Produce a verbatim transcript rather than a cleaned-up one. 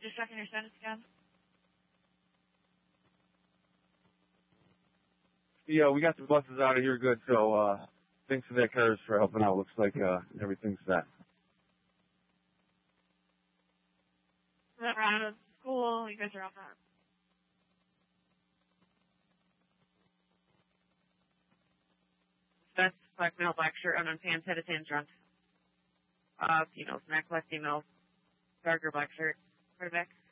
Just checking your status again. Yeah, we got the buses out of here good, so uh, thanks for that, cars, for helping out. Looks like uh, everything's set. That round of school, you guys are off that. Vest, black male, black shirt, unknown pants, headed in drunk. Uh, females, neck, black female, darker black shirt, quarterback.